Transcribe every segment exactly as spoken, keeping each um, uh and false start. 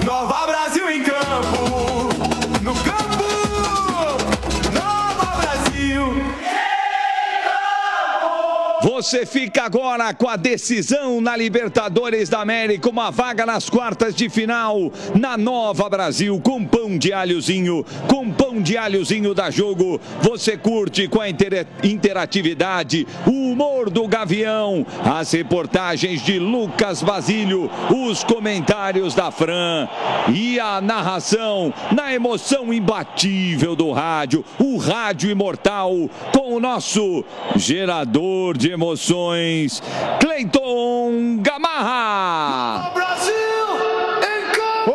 Nova Brasil em campo, no campo, Nova Brasil. Você fica agora com a decisão na Libertadores da América, uma vaga nas quartas de final na Nova Brasil, com pão de alhozinho, com pão de alhozinho da Jogo. Você curte com a inter interatividade, o humor do Gavião, as reportagens de Lucas Basílio, os comentários da Fran e a narração na emoção imbatível do rádio, o rádio imortal, com o nosso gerador de emoções, Cleiton Gamarra. Brasil em campo!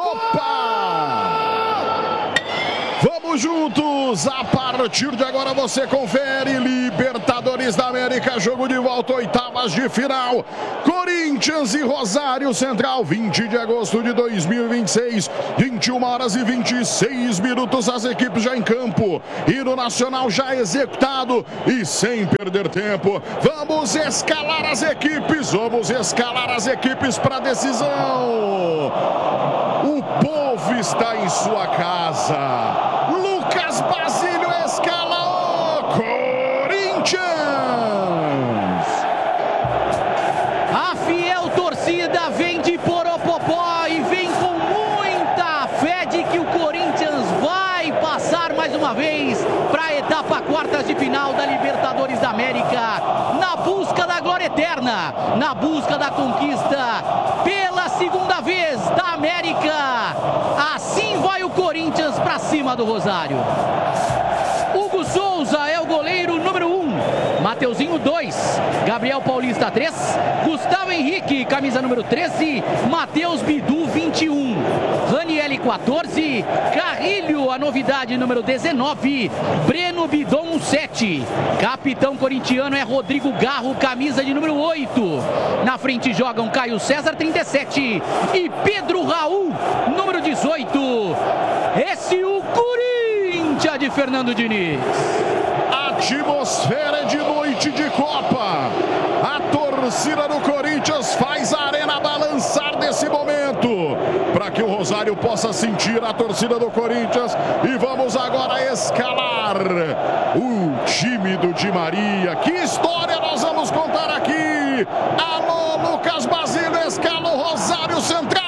Opa! Vamos juntos, a partir de agora você confere Libertadores da América, jogo de volta, oitavas de final, Corinthians e Rosário Central, vinte de agosto de dois mil e vinte e seis, vinte e uma horas e vinte e seis minutos, as equipes já em campo, e no Nacional já executado, e sem perder tempo, vamos escalar as equipes, vamos escalar as equipes para a decisão. O povo está em sua casa. Lucas Basílio escala o Corinthians. A fiel torcida vem de Poropopó e vem com muita fé de que o Corinthians vai passar mais uma vez para a etapa quartas de final da Libertadores da América, na busca da glória eterna, na busca da conquista pela segunda vez da América. Assim vai o Corinthians para cima do Rosário. Hugo Souza é o goleiro número um, Mateuzinho dois, Gabriel Paulista três, Gustavo Henrique, camisa número treze, Matheus Bidu vinte e um, Raniel quatorze, Carrilho, a novidade número dezenove, Breno Bidon sete, capitão corintiano é Rodrigo Garro, camisa de número oito, na frente jogam Caio César trinta e sete e Pedro Raul, número dezoito. Esse o Corinthians de Fernando Diniz. Atmosfera de noite de Copa. A torcida do Corinthians faz a arena balançar nesse momento, para que o Rosário possa sentir a torcida do Corinthians. E vamos agora escalar o time do Di Maria. Que história nós vamos contar aqui? Alô, Lucas Basílio, escala o Rosário Central.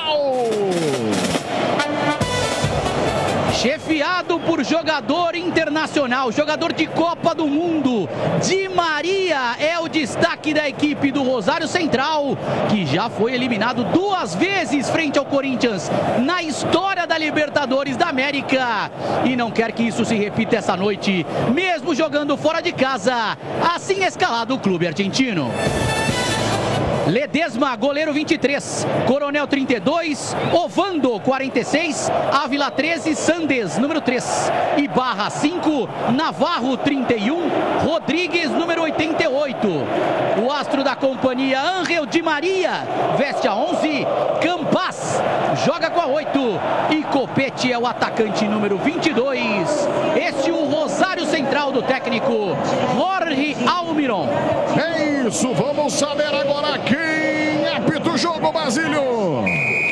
Chefiado por jogador internacional, jogador de Copa do Mundo, Di Maria é o destaque da equipe do Rosário Central, que já foi eliminado duas vezes frente ao Corinthians na história da Libertadores da América. E não quer que isso se repita essa noite, mesmo jogando fora de casa. Assim escalado o clube argentino. Ledesma, goleiro vinte e três, Coronel trinta e dois, Ovando quarenta e seis, Ávila treze, Sandes número três, Ibarra cinco, Navarro trinta e um, Rodrigues número oitenta e oito. O astro da companhia Ángel Di Maria veste a onze, Campas joga com a oito e Copete é o atacante número vinte e dois. Este o Rosário Central do técnico Jorge Almiron. É isso, vamos saber agora quem apita o jogo, Basílio.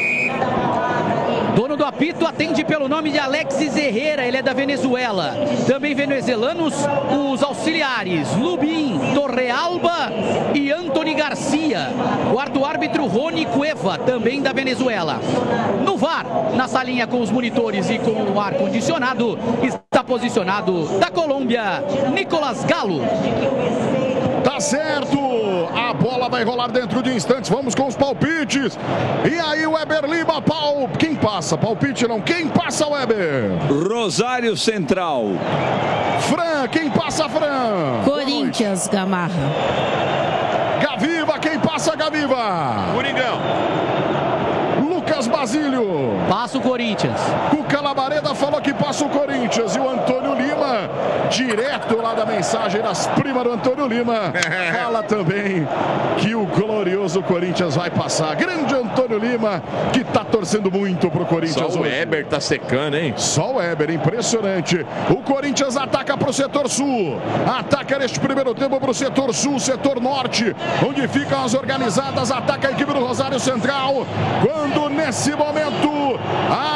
Dono do apito atende pelo nome de Alexis Herrera, ele é da Venezuela. Também venezuelanos, os auxiliares Lubin, Torrealba e Antony Garcia. Quarto árbitro Rony Cueva, também da Venezuela. No V A R, na salinha com os monitores e com o ar-condicionado, está posicionado da Colômbia, Nicolas Galo. Tá certo, a bola vai rolar dentro de instantes, vamos com os palpites. E aí, Weber Lima, pau... quem passa? Palpite não, quem passa, Weber? Rosário Central. Fran, quem passa, Fran? Corinthians, Gamarra. Gaviva, quem passa, Gaviva? Coringão. Lucas Basílio. Passa o Corinthians. Cuca Labareda falou que passa o Corinthians. E o Antônio Lima, direto lá da mensagem das primas do Antônio Lima, fala também que o glorioso Corinthians vai passar. Grande Antônio Lima, que tá torcendo muito pro Corinthians. Só o Weber tá secando, hein? Só o Weber, impressionante. O Corinthians ataca pro setor sul. Ataca neste primeiro tempo pro setor sul, setor norte, onde ficam as organizadas. Ataca a equipe do Rosário Central. Quando nesse momento a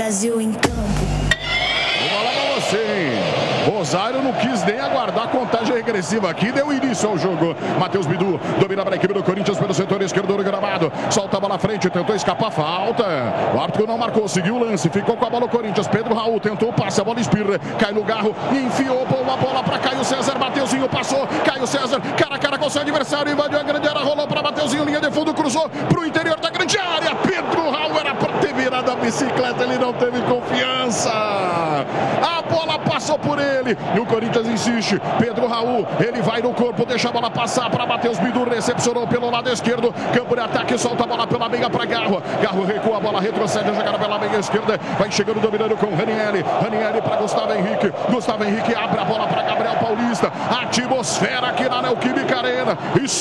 Brasil em campo. Vou falar pra você, hein? Rosário não quis nem aguardar a contagem regressiva aqui, deu início ao jogo. Matheus Bidu domina para a equipe do Corinthians pelo setor esquerdo do gramado. Solta a bola à frente, tentou escapar, falta. O árbitro não marcou, seguiu o lance, ficou com a bola o Corinthians. Pedro Raul tentou o passe, a bola espirra, cai no garro e enfiou uma bola para Caio César. Mateuzinho passou, Caio César, cara a cara com seu adversário, invadiu a grande área, rolou para Mateuzinho, linha de fundo, cruzou para o interior da grande área. Pedro Raul era para ter virado a bicicleta, ele não teve confiança. A bola passou por ele. E o Corinthians insiste. Pedro Raul, ele vai no corpo, deixa a bola passar para Matheus Bidu, recepcionou pelo lado esquerdo. Campo de ataque, solta a bola pela meia para Garro. Garro recua a bola, retrocede a jogada pela meia esquerda. Vai chegando, dominando com Ranieri. Ranieri para Gustavo Henrique. Gustavo Henrique abre a bola para Gabriel Paulista. Atmosfera aqui na Neoquímica Arena.